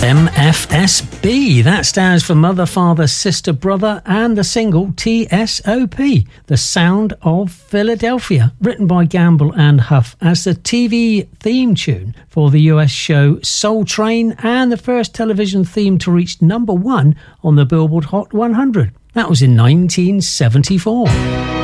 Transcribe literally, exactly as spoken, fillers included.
M F S B, that stands for Mother, Father, Sister, Brother, and the single T S O P, The Sound of Philadelphia, written by Gamble and Huff as the T V theme tune for the U S show Soul Train and the first television theme to reach number one on the Billboard Hot one hundred. That was in nineteen seventy-four.